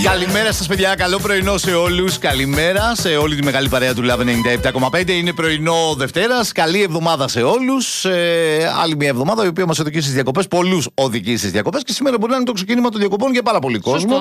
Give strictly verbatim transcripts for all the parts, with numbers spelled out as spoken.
Καλημέρα σας, παιδιά. Καλό πρωινό σε όλους. Καλημέρα σε όλη τη μεγάλη παρέα του Love ενενήντα επτά κόμμα πέντε. Είναι πρωινό Δευτέρας. Καλή εβδομάδα σε όλους. Ε, άλλη μια εβδομάδα η οποία μας οδηγεί στις διακοπές. Πολλούς οδηγεί στις διακοπές. Και σήμερα μπορεί να είναι το ξεκίνημα των διακοπών για πάρα πολύ κόσμο.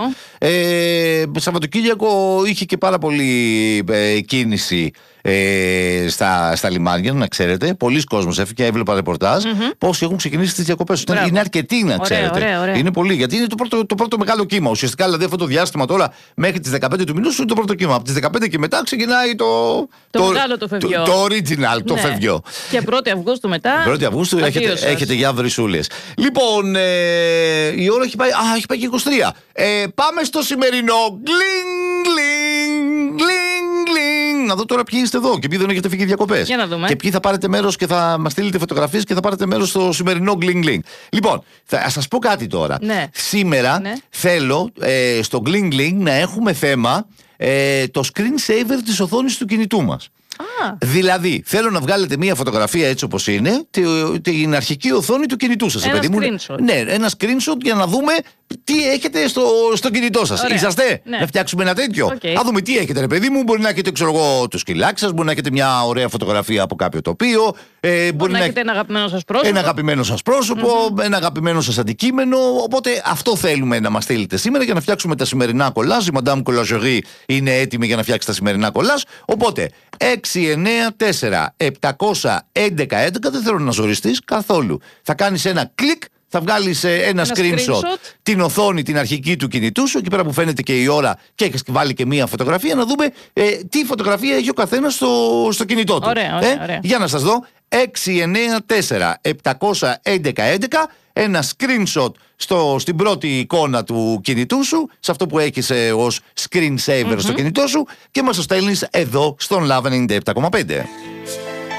Ε, Σαββατοκύριακο είχε και πάρα πολύ ε, κίνηση ε, στα, στα λιμάνια, να ξέρετε. Πολλοί κόσμος έφυγε, έβλεπα ρεπορτάζ. Mm-hmm. Πόσοι έχουν ξεκινήσει τις διακοπές. Είναι αρκετοί, να ξέρετε. Ωραία, ωραία, ωραία. Είναι πολλοί. Γιατί είναι το πρώτο, το πρώτο μεγάλο κύμα. Ουσιαστικά, δηλαδή, αυτό το διάστημα τώρα μέχρι τις δεκαπέντε του μηνός είναι το πρώτο κύμα. Από τις δεκαπέντε και μετά ξεκινάει το. Το, το μεγάλο το φευγιό. Το, το original, το ναι. φευγιό. Και πρώτη Αυγούστου μετά. πρώτη Αυγούστου έχετε, έχετε για βρυσούλες. Λοιπόν, ε, η ώρα έχει πάει. Α, έχει πάει και είκοσι τρία. Ε, πάμε στο σημερινό. Γκλινγκ, γκλινγκ, γκλινγκ, γκλινγκ. Να δω τώρα ποιοι είστε εδώ και ποιοι δεν έχετε φύγει διακοπές. Για να δούμε. Και ποιοι θα πάρετε μέρος και θα μας στείλετε φωτογραφίες και θα πάρετε μέρος στο σημερινό γκλινγκ, γκλινγκ. Λοιπόν, θα σας πω κάτι τώρα. Ναι. Σήμερα ναι. θέλω ε, στο γκλινγκ, γκλινγκ να έχουμε θέμα ε, το screen saver της οθόνης του κινητού μας. Ah. Δηλαδή, θέλω να βγάλετε μία φωτογραφία έτσι όπως είναι, την αρχική οθόνη του κινητού σας. Ένα παιδί screenshot. Μου, ναι, ένα screenshot για να δούμε τι έχετε στο, στο κινητό σας. Ωραία. Είσαστε Ναι. να φτιάξουμε ένα τέτοιο. Okay. Να δούμε τι έχετε, ρε παιδί μου. Μπορεί να έχετε, ξέρω εγώ, το σκυλάκι σας, μπορεί να έχετε μια ωραία φωτογραφία από κάποιο τοπίο. Ε, μπορεί, μπορεί να, να έχετε ένα αγαπημένο σας πρόσωπο. Ένα αγαπημένο σας πρόσωπο, mm-hmm. ένα αγαπημένο σας αντικείμενο. Οπότε αυτό θέλουμε να μας στείλετε σήμερα για να φτιάξουμε τα σημερινά κολλάζ. Η Madame Collagerie είναι έτοιμη για να φτιάξει τα σημερινά κολλάζ. Οπότε έξι εννέα τέσσερα επτακόσια έντεκα έντεκα, δεν θέλω να ζοριστείς καθόλου. Θα κάνεις ένα κλικ. Θα βγάλεις ένα, ένα screenshot, screenshot, την οθόνη, την αρχική του κινητού σου, εκεί πέρα που φαίνεται και η ώρα και έχεις βάλει και μία φωτογραφία, να δούμε ε, τι φωτογραφία έχει ο καθένας στο, στο κινητό του. Ωραία, ωραία, ε, ωραία. Για να σας δω, έξι εννέα τέσσερα επτακόσια έντεκα έντεκα, ένα screenshot στο, στην πρώτη εικόνα του κινητού σου, σε αυτό που έχεις ε, ως screen saver mm-hmm. στο κινητό σου και μας το στέλνεις εδώ στον Love ενενήντα επτά κόμμα πέντε.